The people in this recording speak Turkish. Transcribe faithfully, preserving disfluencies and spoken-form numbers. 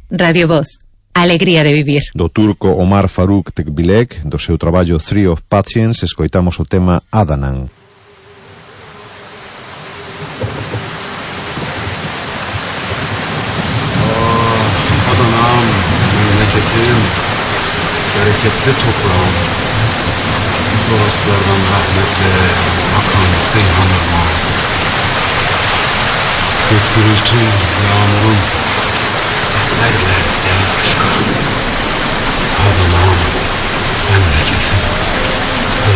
Radio Voz, alegría de vivir. Do turco Omar Faruk Tekbilek, do seu traballo Three of Patience, escoitamos o tema Adanan. Adana'm, memleketim, bereketli toprağım, Toroslardan rahmetle akan Seyhan Irmağı. Gök gürültü, yağmurun, sellerle dev aşkı. Adana'm.